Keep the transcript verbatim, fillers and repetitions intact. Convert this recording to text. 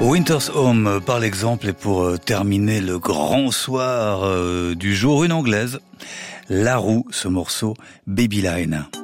Winter's Home, par l'exemple, et pour terminer le grand soir du jour, une anglaise, La Roux, ce morceau, Baby Line.